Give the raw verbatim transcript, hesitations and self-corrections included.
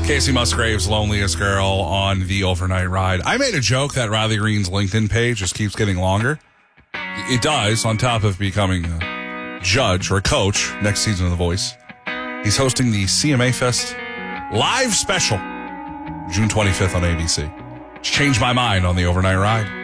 Casey Musgrave's Loneliest Girl on the Overnight Ride. I made a joke that Riley Green's LinkedIn page just keeps getting longer. It does, on top of becoming a judge or a coach next season of The Voice. He's hosting the C M A Fest live special, June twenty-fifth on A B C. It's changed my mind on the Overnight Ride.